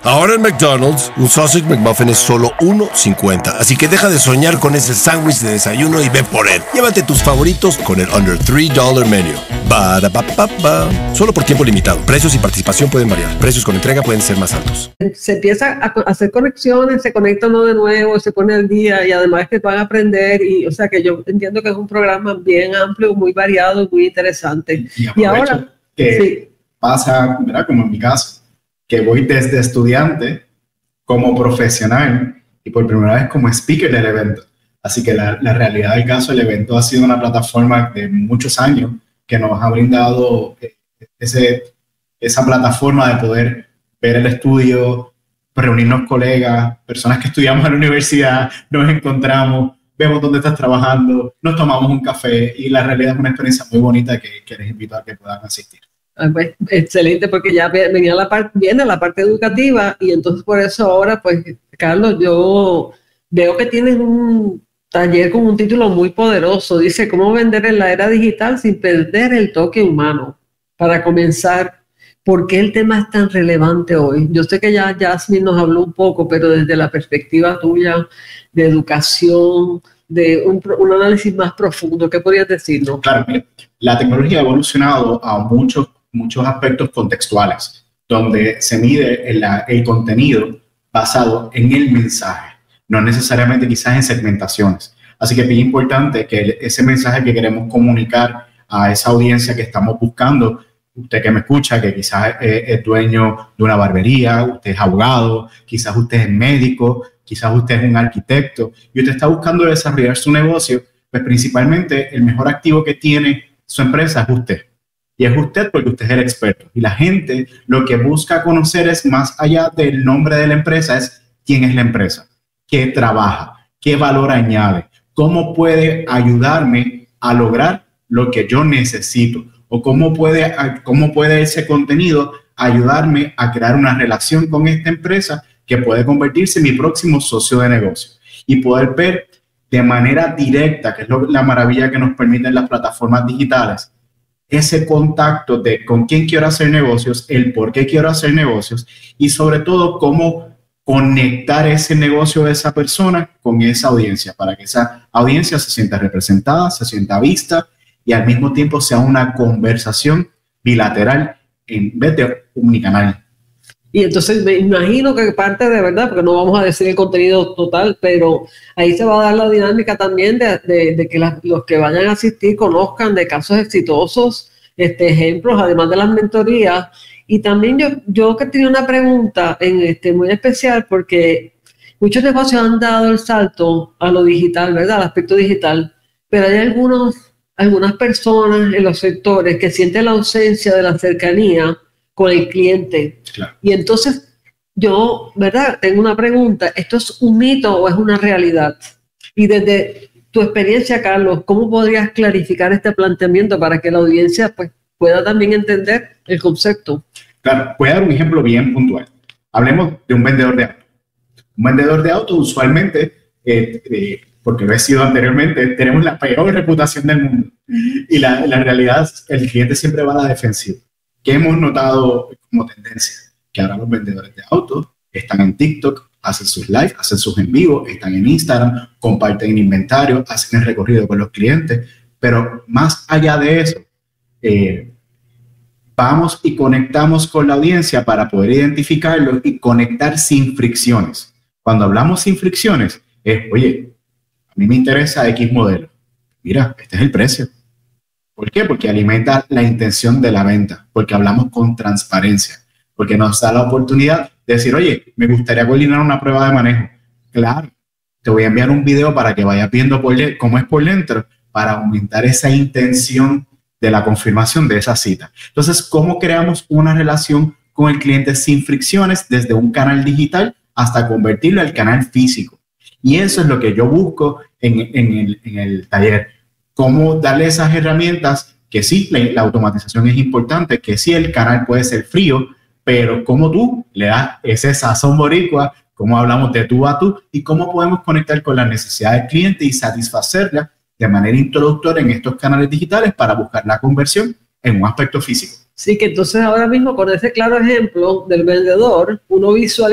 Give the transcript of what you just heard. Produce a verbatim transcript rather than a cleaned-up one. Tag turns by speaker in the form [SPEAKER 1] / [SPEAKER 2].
[SPEAKER 1] Ahora en McDonald's, un Sausage McMuffin es solo uno cincuenta. Así que deja de soñar con ese sándwich de desayuno y ve por él. Llévate tus favoritos con el Under tres dólares Menu. Ba-da-ba-ba-ba. Solo por tiempo limitado. Precios y participación pueden variar. Precios con entrega pueden ser más altos.
[SPEAKER 2] Se empieza a hacer conexiones, se conecta uno de nuevo, se pone al día y además que van a aprender. Y, o sea que yo entiendo que es un programa bien amplio, muy variado, muy interesante.
[SPEAKER 3] Y, y ahora que sí. pasa, ¿verdad? Como en mi caso, que voy desde estudiante como profesional y por primera vez como speaker del evento. Así que la, la realidad del caso, el evento ha sido una plataforma de muchos años que nos ha brindado ese, esa plataforma de poder ver el estudio, reunirnos colegas, personas que estudiamos en la universidad, nos encontramos, vemos dónde estás trabajando, nos tomamos un café y la realidad es una experiencia muy bonita que, que les invito a que puedan asistir.
[SPEAKER 2] Ah, pues, excelente, porque ya venía la parte, viene la parte educativa y entonces por eso ahora, pues, Carlos, yo veo que tienes un taller con un título muy poderoso. Dice, ¿cómo vender en la era digital sin perder el toque humano? Para comenzar, ¿por qué el tema es tan relevante hoy? Yo sé que ya Jasmine nos habló un poco, pero desde la perspectiva tuya de educación, de un, un análisis más profundo, ¿qué podrías decirnos?
[SPEAKER 3] Claro, mire, la tecnología ha evolucionado a muchos muchos aspectos contextuales, donde se mide el, el contenido basado en el mensaje, no necesariamente quizás en segmentaciones. Así que es bien importante que ese mensaje que queremos comunicar a esa audiencia que estamos buscando, usted que me escucha, que quizás es, es dueño de una barbería, usted es abogado, quizás usted es médico, quizás usted es un arquitecto, y usted está buscando desarrollar su negocio, pues principalmente el mejor activo que tiene su empresa es usted. Y es usted porque usted es el experto. Y la gente lo que busca conocer es, más allá del nombre de la empresa, es quién es la empresa, qué trabaja, qué valor añade, cómo puede ayudarme a lograr lo que yo necesito o cómo puede, cómo puede ese contenido ayudarme a crear una relación con esta empresa que puede convertirse en mi próximo socio de negocio y poder ver de manera directa, que es lo, la maravilla que nos permiten las plataformas digitales, ese contacto de con quién quiero hacer negocios, el por qué quiero hacer negocios y sobre todo cómo conectar ese negocio de esa persona con esa audiencia para que esa audiencia se sienta representada, se sienta vista y al mismo tiempo sea una conversación bilateral en vez de unicanal.
[SPEAKER 2] Y entonces me imagino que parte de verdad, porque no vamos a decir el contenido total, pero ahí se va a dar la dinámica también de, de, de que las, los que vayan a asistir conozcan de casos exitosos, este, ejemplos, además de las mentorías. Y también yo, yo que tenía una pregunta en este, muy especial, porque muchos negocios han dado el salto a lo digital, ¿verdad? Al aspecto digital, pero hay algunos, algunas personas en los sectores que sienten la ausencia de la cercanía con el cliente.
[SPEAKER 3] Claro.
[SPEAKER 2] Y entonces yo, ¿verdad? Tengo una pregunta. ¿Esto es un mito o es una realidad? Y desde tu experiencia, Carlos, ¿cómo podrías clarificar este planteamiento para que la audiencia pues, pueda también entender el concepto?
[SPEAKER 3] Claro, voy a dar un ejemplo bien puntual. Hablemos de un vendedor de auto. Un vendedor de auto usualmente, eh, eh, porque lo he sido anteriormente, tenemos la peor reputación del mundo. Y la, la realidad es que el cliente siempre va a la defensiva. ¿Qué hemos notado como tendencia? Que ahora los vendedores de autos están en TikTok, hacen sus live, hacen sus en vivo, están en Instagram, comparten inventario, hacen el recorrido con los clientes, pero más allá de eso, eh, vamos y conectamos con la audiencia para poder identificarlo y conectar sin fricciones. Cuando hablamos sin fricciones, es, oye, a mí me interesa X modelo. Mira, este es el precio. ¿Por qué? Porque alimenta la intención de la venta, porque hablamos con transparencia, porque nos da la oportunidad de decir, oye, me gustaría coordinar una prueba de manejo. Claro, te voy a enviar un video para que vayas viendo por cómo es por dentro, para aumentar esa intención de la confirmación de esa cita. Entonces, ¿cómo creamos una relación con el cliente sin fricciones desde un canal digital hasta convertirlo al canal físico? Y eso es lo que yo busco en, en, el, en el taller. Cómo darle esas herramientas, que sí, la, la automatización es importante, que sí, el canal puede ser frío, pero cómo tú le das ese sazón boricua, cómo hablamos de tú a tú y cómo podemos conectar con la necesidad del cliente y satisfacerla de manera introductoria en estos canales digitales para buscar la conversión en un aspecto físico.
[SPEAKER 2] Sí, que entonces ahora mismo con ese claro ejemplo del vendedor, uno visualiza